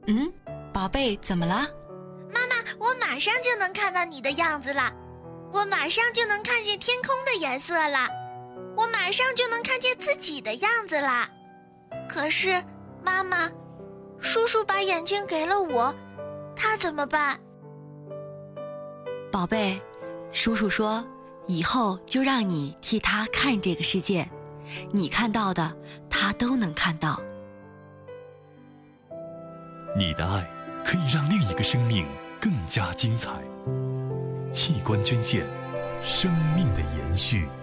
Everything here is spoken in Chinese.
宝贝，怎么了？ 妈妈，我马上就能看到你的样子了，我马上就能看见天空的颜色了，我马上就能看见自己的样子了。可是，妈妈，叔叔把眼睛给了我，他怎么办？ 宝贝，叔叔说，以后就让你替他看这个世界，你看到的，他都能看到。 你的爱可以让另一个生命更加精彩。器官捐献，生命的延续。